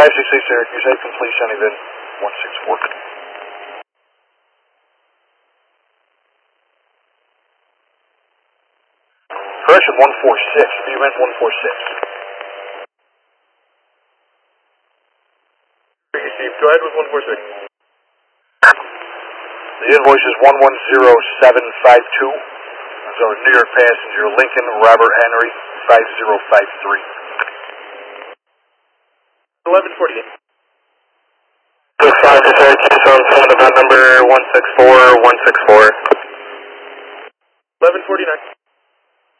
566 Syracuse, 8 completion, event 164. Correction 146, event 146. Received, go ahead with 146. The invoice is 110752. That's our New York passenger, Lincoln Robert Henry, 5053. 1148. With 5 to Syracuse on phone about number 164. 1149.